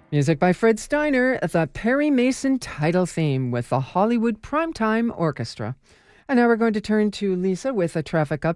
Music by Fred Steiner, the Perry Mason title theme with the Hollywood Primetime Orchestra. And now we're going to turn to Lisa with a traffic update.